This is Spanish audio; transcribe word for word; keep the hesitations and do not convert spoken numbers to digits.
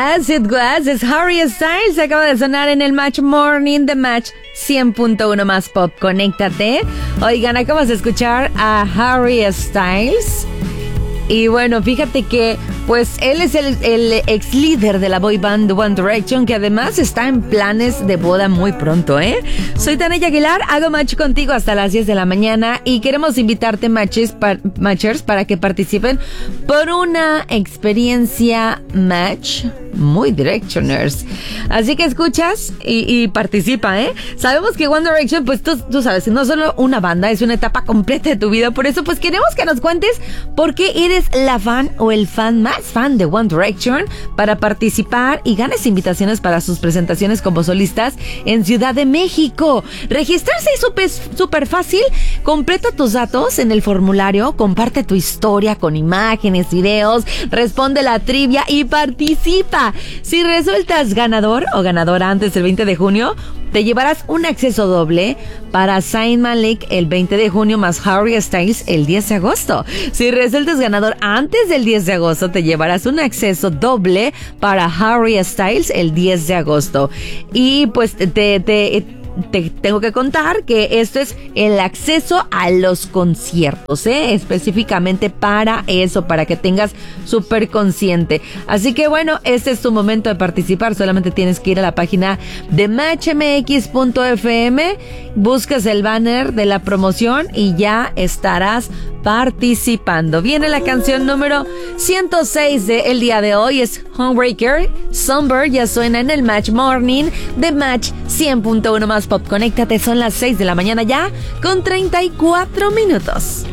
As It Was es Harry Styles. Acaba de sonar en el Match Morning de Match cien punto uno más pop. Conéctate. Oigan, acabas de escuchar a Harry Styles. Y bueno, fíjate que pues él es el, el ex líder de la boy band One Direction, que además está en planes de boda muy pronto, ¿eh? Soy Tania Aguilar, hago match contigo hasta las diez de la mañana y queremos invitarte, matches, pa- matchers, para que participen por una experiencia match muy Directioners. Así que escuchas y, y participa, ¿eh? Sabemos que One Direction, pues tú, tú sabes, no solo una banda, es una etapa completa de tu vida. Por eso, pues queremos que nos cuentes por qué eres la fan o el fan más fan de One Direction, para participar y ganes invitaciones para sus presentaciones como solistas en Ciudad de México. Registrarse es súper, súper fácil. Completa tus datos en el formulario, comparte tu historia con imágenes, videos, responde la trivia y participa. Si resultas ganador o ganadora antes del veinte de junio, te llevarás un acceso doble para Zayn Malik el veinte de junio más Harry Styles el diez de agosto. Si resultas ganador antes del diez de agosto, te llevarás un acceso doble para Harry Styles el diez de agosto. Y pues te... te Te tengo que contar que esto es el acceso a los conciertos, ¿eh? Específicamente para eso, para que tengas súper consciente. Así que bueno, este es tu momento de participar. Solamente tienes que ir a la página de match m x punto f m, buscas el banner de la promoción y ya estarás participando. Viene la canción número ciento seis de el día de hoy, es Homebreaker. Somber ya suena en el Match Morning de Match cien punto uno más pop. Conéctate, son las seis de la mañana ya con treinta y cuatro minutos.